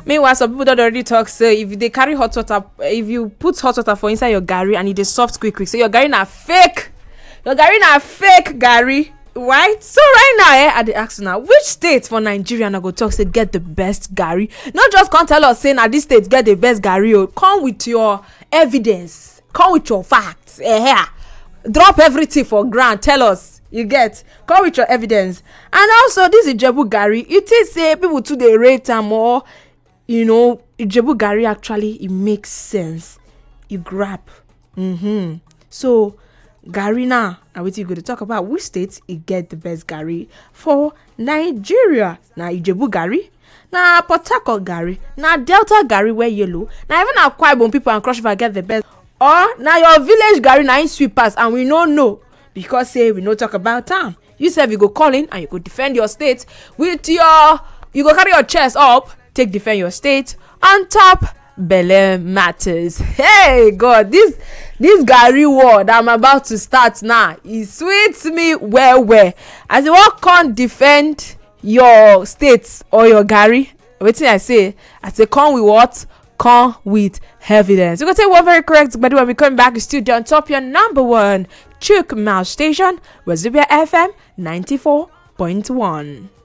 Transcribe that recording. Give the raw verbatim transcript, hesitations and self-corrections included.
Meanwhile, some people don't already talk. So if they carry hot water, if you put hot water for inside your gari and it is soft quick quick, so your gari na fake. Your gari na fake gari. Right? So right now, eh, at the ask now, which state for Nigeria na go talk say get the best gari? Not just come tell us say na this state get the best gari. Oh, come with your evidence. Come with your facts. Eh, here. Drop everything for ground. Tell us. You get. Come with your evidence. And also, this Ijebu gari. It is say people to the rate am more. You know, Ijebu gari actually it makes sense. You grab. Mm-hmm. So gari now, and what you going to talk about? Which states it get the best gari for Nigeria? Now Ijebu gari, now Port Harcourt gari, now Delta gari where yellow. Now even Akwa Ibom people and Cross River get the best. Or now your village gari now in sweepers and we don't know because say we no talk about time. You say you go call in and you go defend your state with your. You go carry your chest up, take defend your state on top. Belle matters. Hey God, this this gari war that I'm about to start now, it sweets me well well. As you walk on defend your states or your gari, wetin I say, I say come with what? Come with evidence. We're gonna say one very correct, but when we come back, still on top your number one Chook Mouth station, Wazubia F M ninety-four point one.